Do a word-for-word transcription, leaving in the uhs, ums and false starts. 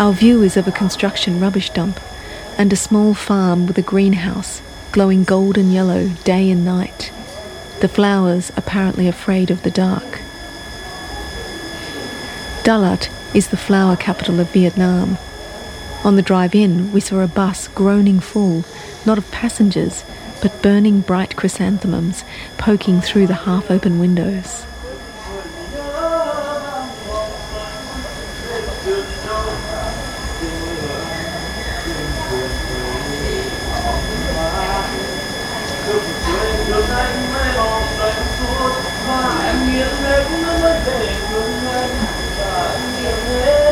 Our view is of a construction rubbish dump and a small farm with a greenhouse glowing golden yellow day and night, the flowers apparently afraid of the dark. Dalat is the flower capital of Vietnam. On the drive in, we saw a bus groaning full, not of passengers, but burning bright chrysanthemums poking through the half-open windows. Em nghiêng lên nó mới về phương anh và em nghiêng lên